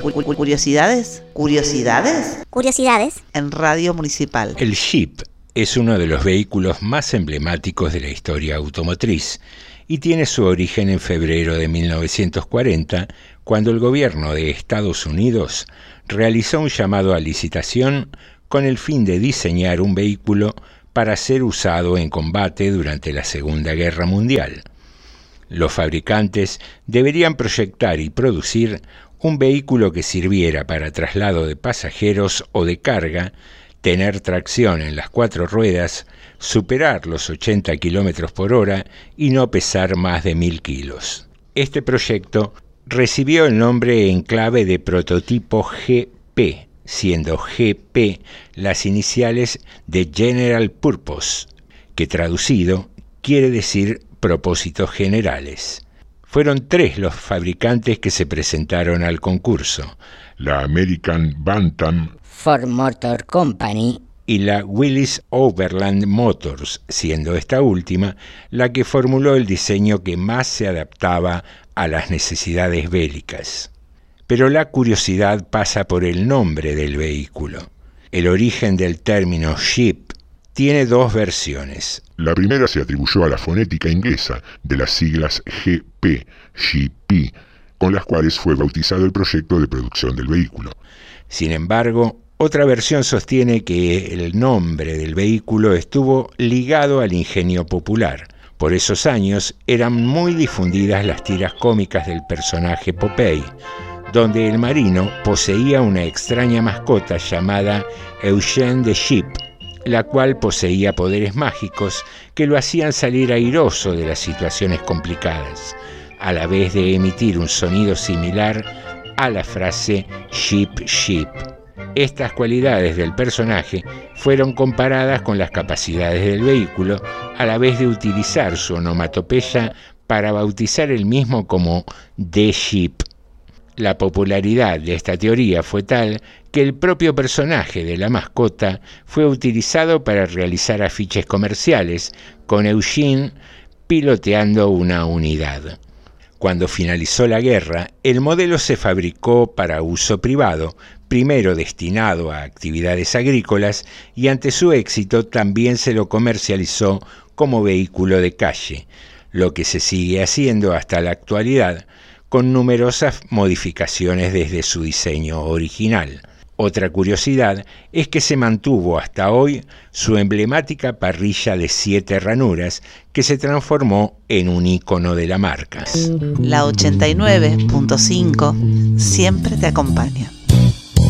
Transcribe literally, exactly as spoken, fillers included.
¿Curiosidades? ¿Curiosidades? ¿Curiosidades? En Radio Municipal. El Jeep es uno de los vehículos más emblemáticos de la historia automotriz y tiene su origen en febrero de mil novecientos cuarenta, cuando el gobierno de Estados Unidos realizó un llamado a licitación con el fin de diseñar un vehículo para ser usado en combate durante la Segunda Guerra Mundial. Los fabricantes deberían proyectar y producir un vehículo que sirviera para traslado de pasajeros o de carga, tener tracción en las cuatro ruedas, superar los ochenta kilómetros por hora y no pesar más de mil kilos. Este proyecto recibió el nombre en clave de prototipo G P, siendo G P las iniciales de General Purpose, que traducido quiere decir propósitos generales. Fueron tres los fabricantes que se presentaron al concurso: la American Bantam, Ford Motor Company y la Willys Overland Motors, siendo esta última la que formuló el diseño que más se adaptaba a las necesidades bélicas. Pero la curiosidad pasa por el nombre del vehículo. El origen del término Jeep tiene dos versiones. La primera se atribuyó a la fonética inglesa de las siglas G P, G P, con las cuales fue bautizado el proyecto de producción del vehículo. Sin embargo, otra versión sostiene que el nombre del vehículo estuvo ligado al ingenio popular. Por esos años eran muy difundidas las tiras cómicas del personaje Popeye, donde el marino poseía una extraña mascota llamada Eugene the Sheep, la cual poseía poderes mágicos que lo hacían salir airoso de las situaciones complicadas, a la vez de emitir un sonido similar a la frase Sheep, Sheep. Estas cualidades del personaje fueron comparadas con las capacidades del vehículo, a la vez de utilizar su onomatopeya para bautizar el mismo como The Sheep. La popularidad de esta teoría fue tal que el propio personaje de la mascota fue utilizado para realizar afiches comerciales, con Eugene piloteando una unidad. Cuando finalizó la guerra, el modelo se fabricó para uso privado, primero destinado a actividades agrícolas, y ante su éxito también se lo comercializó como vehículo de calle, lo que se sigue haciendo hasta la actualidad, con numerosas modificaciones desde su diseño original. Otra curiosidad es que se mantuvo hasta hoy su emblemática parrilla de siete ranuras, que se transformó en un ícono de la marca. La ochenta y nueve punto cinco siempre te acompaña.